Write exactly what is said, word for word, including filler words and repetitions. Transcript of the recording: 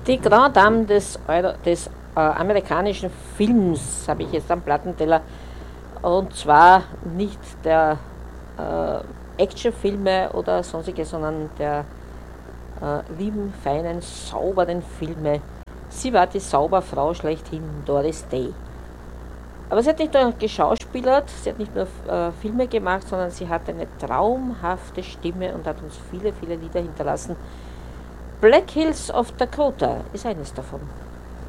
Die Grand Dame des, Euro, des äh, amerikanischen Films habe ich jetzt am Plattenteller. Und zwar nicht der äh, Actionfilme oder sonstige, sondern der äh, lieben, feinen, sauberen Filme. Sie war die Sauberfrau schlechthin, Doris Day. Aber sie hat nicht nur geschauspielert, sie hat nicht nur äh, Filme gemacht, sondern sie hat eine traumhafte Stimme und hat uns viele, viele Lieder hinterlassen. Black Hills of Dakota ist eines davon.